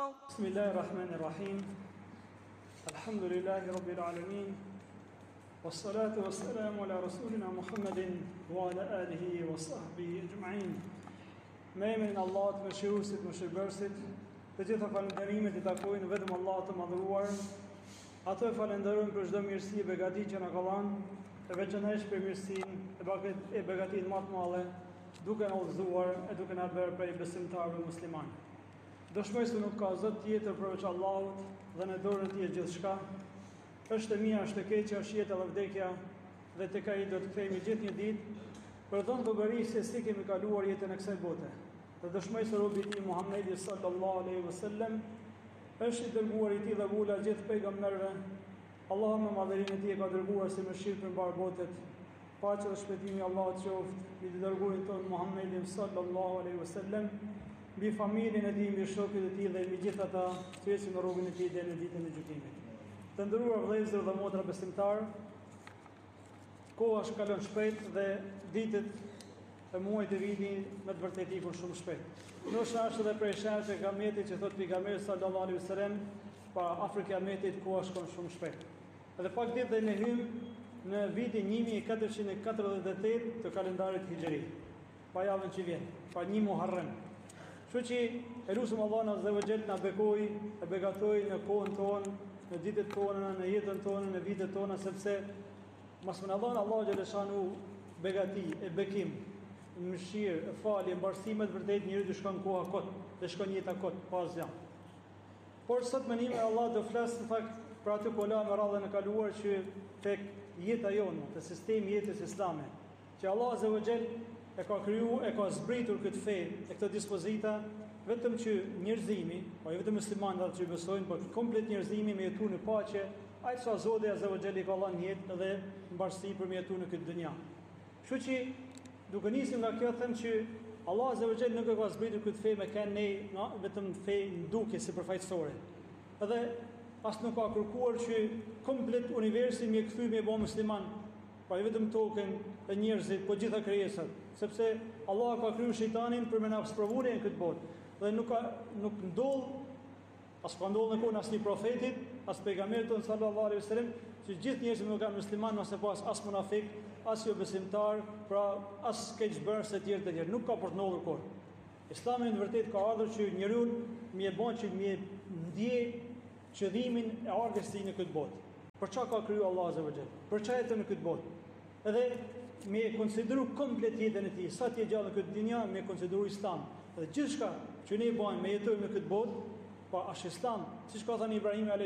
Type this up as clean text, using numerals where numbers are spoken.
vazhdo. Bismillahirrahmanirrahim. Alhamdulillahi rabbil alamin. Wassalatu wassalamu ala rasulina Muhammadin wa ala alihi wa sahbihi ajma'in. Me emrin e Allahut, mëshiruesit, mëshirbërësit, të gjitha falënderimet I takojnë vetëm Allahut të madhëruar. Ato e falenderojmë për çdo mirësi e begati që na ka dhënë, e veçanërisht për mirësinë e begatinë më të madhe, duke na udhëzuar e duke na bërë prej besimtarëve musliman. Dëshmoj se nuk ka zot tjetër përveç Allahut dhe në dorën e Tij është gjithçka. Është e mia, është e keqja, është jeta dhe vdekja, dhe tek Ai do të kthehemi gjithë një ditë për dhënë llogari se si kemi kaluar jetën e kësaj bote. Dhe dëshmoj se robi I Tij Muhamedi sallallahu alaihi wasallam është I dërguar I Tij dhe vula gjithë pejgamberëve. Allahu me madhërinë e Tij e ka dërguar si mëshirë për mbar botët. Paqja dhe shpëtimi I Allahut qoftë mbi të dërguarin ton Muhammedin sallallahu alaihi wasallam, mbi familjen e Tij, mbi shokët e Tij dhe mbi gjithë ata që ecin në rrugën e Tij deri në ditën e gjykimit. Të nderuar vëllezër dhe motra besimtar, koha shkalon shpejt dhe ditët e muajit e vitit me të vërtetë ikun shumë shpejt. Ndoshta është edhe prej shërave të Kiametit që thot pejgamberi sallallahu alaihi wasallam, para afër Kiametit koha shkon shumë shpejt. Edhe pak ditë dhe ne hym në vitin 1448 të kalendarit hijri, pa javën që vjen, pa 1 Muharrem. Kështu që e lutem Allahun azza wa jall na bekoj, e begatoj në kohën tonë, në ditët tona, në jetën tonë, në vitet tona, sepse mos më na dhon Allahu xhaleshanu begati, e bekim, mëshirë, e falje, mbarësime të vërtet, njëri të shkon koha kot, të shkon jeta kot, pa asgjë. Por sot me nime Allah do flas në fakt për atë kola me radhën e kaluar që tek jeta jonë, të sistemi jetës islame, që Allah azza wa jall e ka kriju, e ka zbritur këtë fe, e këtë dispozita, vetëm që njerëzimi, po jo vetëm muslimanët që besojnë, por komplet njerëzimi me jetu në paqe, ai sa Zoti azza wa jall I ka dhënë jetë dhe mbarësi për me jetu në këtë dynja. Kështu që duke nisur nga kjo them që Allah azza wa jall nuk e ka zbritur këtë fe me kanë ne vetëm fe ndukje si përfaqësore. Edhe as nuk ka kërkuar që komplet universin me kthy me bë musliman, pa vetëm tokën e njerëzit, po gjitha krijesat, sepse Allah ka kriju shejtanin për me na sprovuar në këtë botë. Dhe nuk ndodh, as ka ndodhur në kohën as një profetit, as pejgamberit ton sallallahu alaihi wasallam, që gjithë njerëzit nuk kanë musliman, ose pas as munafik, as jo besimtar, pra as keqbërës e tjerë të tjerë, nuk ka për të ndodhur kurrë. Islami në vërtet ka ardhur që njeriu më e bën që më ndjej qëllimin e ardhes së tij në këtë botë. Për çka ka kriju Allah azza wa jall? Për çka jeton në këtë botë? Edhe me konsideru komplet jetën e tij, sa ti gjallë në këtë dynja, me konsideru Islam. Dhe gjithçka që ne bëjmë, me jetojmë në këtë botë, pa është Islam, siç ka thënë Ibrahim